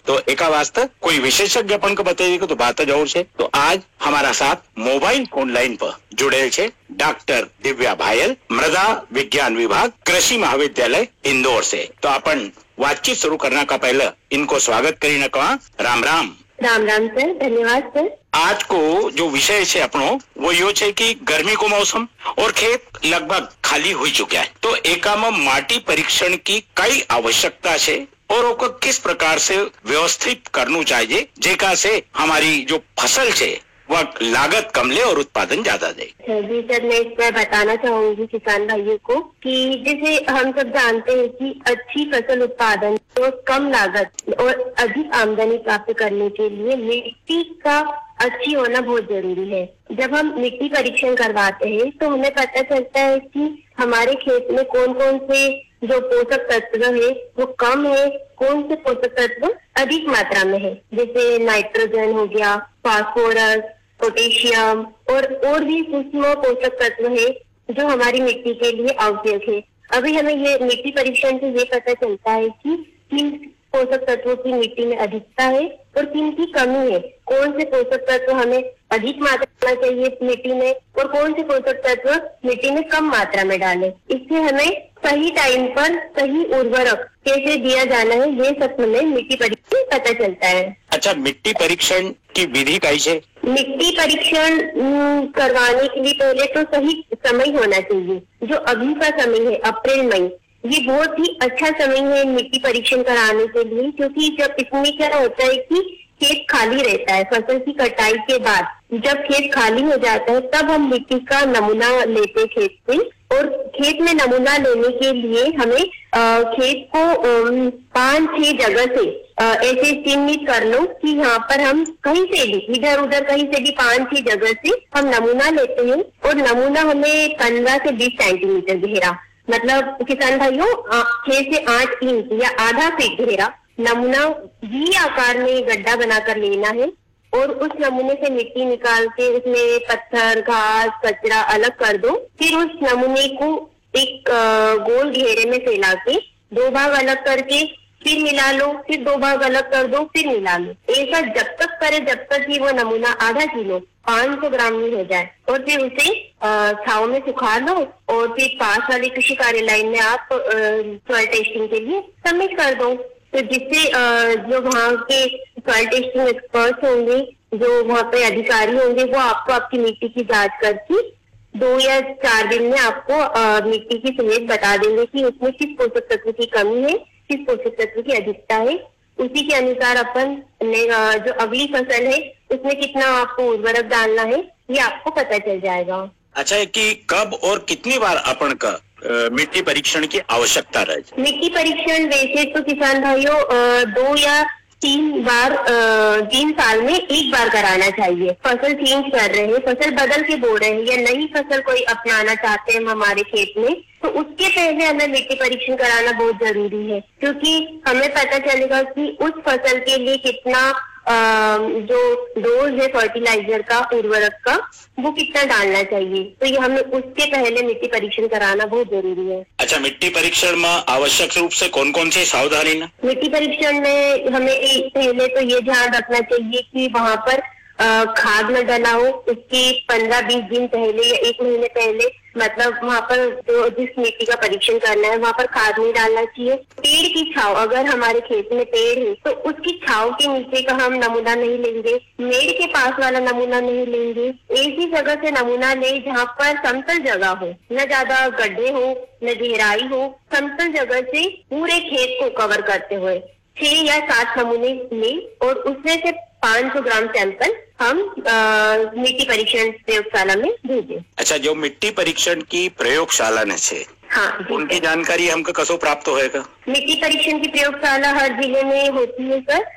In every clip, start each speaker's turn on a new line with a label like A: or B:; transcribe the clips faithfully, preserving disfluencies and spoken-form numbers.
A: तो एका वास्ते कोई विशेषज्ञ अपन को बताइए तो बात जरूर है। तो आज हमारा साथ मोबाइल फोन लाइन पर जुड़े छे डॉक्टर दिव्या भायल, मृदा विज्ञान विभाग, कृषि महाविद्यालय इंदौर से। तो अपन बातचीत शुरू करने का पहले इनको स्वागत करीने कहा राम राम।
B: राम राम सर, धन्यवाद सर।
A: आज को जो विषय है अपनो वो यो है कि गर्मी को मौसम और खेत लगभग खाली हो चुका है, तो एका में माटी परीक्षण की कई आवश्यकता है और उसको किस प्रकार से व्यवस्थित करना चाहिए जेका से हमारी जो फसल है वह लागत कम ले और उत्पादन ज्यादा दे।
B: जी सर, मैं इसमें बताना चाहूंगी किसान भाइयों को कि जैसे हम सब जानते हैं कि अच्छी फसल उत्पादन और कम लागत और अधिक आमदनी प्राप्त करने के लिए मिट्टी का अच्छी होना बहुत जरूरी है। जब हम मिट्टी परीक्षण करवाते हैं तो हमें पता चलता है कि हमारे खेत में कौन कौन से जो पोषक तत्व है वो कम है, कौन से पोषक तत्व अधिक मात्रा में है। जैसे नाइट्रोजन हो गया, फास्फोरस, पोटेशियम और और भी सूक्ष्म पोषक तत्व है जो हमारी मिट्टी के लिए आवश्यक है। अभी हमें ये मिट्टी परीक्षण से ये पता चलता है कि किन पोषक तत्वों की मिट्टी में अधिकता है और किन की कमी है, कौन से पोषक तत्व हमें अधिक मात्रा में चाहिए मिट्टी में और कौन से पोषक तत्व मिट्टी में कम मात्रा में डालें। इससे हमें सही टाइम पर सही उर्वरक कैसे दिया जाना है ये सब हमें मिट्टी परीक्षण पता चलता है।
A: अच्छा, मिट्टी परीक्षण की विधि कैसे?
B: मिट्टी परीक्षण करवाने के लिए पहले तो सही समय होना चाहिए। जो अभी का समय है अप्रैल मई, ये बहुत ही अच्छा समय है मिट्टी परीक्षण कराने के लिए, क्योंकि जब इसमें क्या होता है कि खेत खाली रहता है। फसल की कटाई के बाद जब खेत खाली हो जाता है तब हम मिट्टी का नमूना लेते हैं खेत से, और खेत में नमूना लेने के लिए हमें आ, खेत को पांच छह जगह से आ, ऐसे चिन्हित कर लो कि यहाँ पर हम कहीं से भी इधर उधर कहीं से भी पांच छह जगह से हम नमूना लेते हैं। और नमूना हमें पंद्रह से बीस सेंटीमीटर गहरा, मतलब किसान भाइयों छह से आठ इंच या आधा फीट गहरा नमूना वी आकार में गड्ढा बनाकर लेना है और उस नमूने से मिट्टी निकाल के उसमें पत्थर, घास, कचरा अलग कर दो। फिर उस नमूने को एक गोल घेरे में फैला के दो भाग अलग करके फिर मिला लो, फिर दो भाग अलग कर दो, फिर मिला लो। ऐसा जब तक करे जब तक कि वो नमूना आधा किलो पाँच सौ ग्राम में हो जाए, और फिर उसे छाव में सुखा लो और फिर पास वाले कृषि कार्यालय में आप सॉइल टेस्टिंग के लिए सबमिट कर दो। तो जिससे जो वहाँ के सॉइल टेस्टिंग एक्सपर्ट्स होंगे, जो वहाँ पे अधिकारी होंगे, वो आपको आपकी मिट्टी की जांच करके दो या चार दिन में आपको आ, मिट्टी की सेहत बता देंगे कि उसमें किस पोषक तत्व की कमी है, किस पोषक तत्व की अधिकता है। उसी के अनुसार अपन ने जो अगली फसल है उसमें कितना आपको उर्वरक डालना है ये आपको पता चल जाएगा।
A: अच्छा है कि कब और कितनी बार अपन का मिट्टी परीक्षण की आवश्यकता रहे?
B: मिट्टी परीक्षण वैसे तो किसान भाइयों दो या तीन बार तीन साल में एक बार कराना चाहिए। फसल चेंज कर रहे हैं, फसल बदल के बो रहे हैं या नई फसल कोई अपनाना चाहते हैं हमारे खेत में, तो उसके पहले हमें मिट्टी परीक्षण कराना बहुत जरूरी है, क्योंकि हमें पता चलेगा कि उस फसल के लिए कितना आ, जो डोज है फर्टिलाइजर का, उर्वरक का, वो कितना डालना चाहिए। तो ये हमें उसके पहले मिट्टी परीक्षण कराना बहुत जरूरी है।
A: अच्छा, मिट्टी परीक्षण में आवश्यक रूप से कौन कौन सी सावधानी ना?
B: मिट्टी परीक्षण में हमें पहले तो ये ध्यान रखना चाहिए कि वहाँ पर खाद न डला हो। उसके पंद्रह बीस दिन पहले या एक महीने पहले, मतलब वहाँ पर जो जिस मिट्टी का परीक्षण करना है वहाँ पर खाद नहीं डालना चाहिए। पेड़ की छाव, अगर हमारे खेत में पेड़ है तो उसकी छाव के नीचे का हम नमूना नहीं लेंगे, मेड़ के पास वाला नमूना नहीं लेंगे। ऐसी जगह से नमूना ले जहाँ पर समतल जगह हो, न ज्यादा गड्ढे हो न गहराई हो, समतल जगह से पूरे खेत को कवर करते हुए छह या सात नमूने ले और उसमें से पाँच सौ ग्राम सैंपल हम मिट्टी परीक्षण प्रयोगशाला में भेजें। अच्छा,
A: जो मिट्टी परीक्षण की प्रयोगशाला ने छे,
B: हाँ,
A: उनकी जानकारी हमको कसो प्राप्त होएगा?
B: मिट्टी परीक्षण की प्रयोगशाला हर जिले में होती है सर,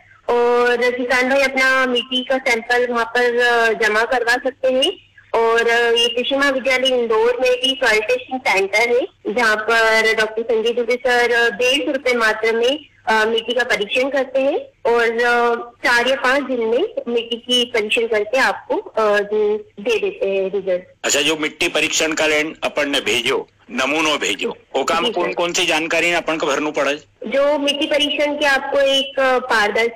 B: और किसान भाई अपना मिट्टी का सैंपल वहाँ पर जमा करवा सकते हैं। और ये कृषि महाविद्यालय इंदौर में भी सॉइल टेस्टिंग सेंटर है जहाँ पर डॉक्टर संजय दुबे सर डेढ़ सौ रुपए मात्रा में मिट्टी का परीक्षण करते हैं और चार या पांच दिन में मिट्टी की परीक्षण करके आपको दे देते हैं रिजल्ट।
A: अच्छा, जो मिट्टी परीक्षण का लेन अपन ने भेजो, नमूनो भेजो, वो काम कौन कौन सी जानकारी अपन को भरना पड़े?
B: जो मिट्टी परीक्षण के आपको एक पारदर्शी